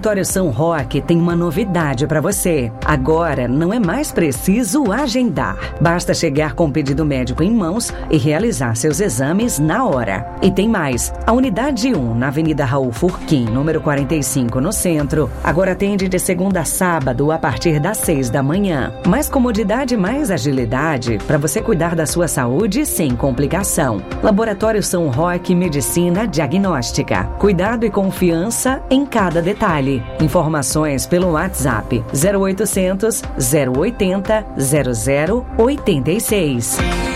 Laboratório São Roque tem uma novidade para você. Agora não é mais preciso agendar. Basta chegar com o pedido médico em mãos e realizar seus exames na hora. E tem mais. A unidade 1, na Avenida Raul Furquim, número 45, no centro, agora atende de segunda a sábado a partir das 6 da manhã. Mais comodidade, mais agilidade para você cuidar da sua saúde sem complicação. Laboratório São Roque Medicina Diagnóstica. Cuidado e confiança em cada detalhe. Informações pelo WhatsApp 0800 080 0086.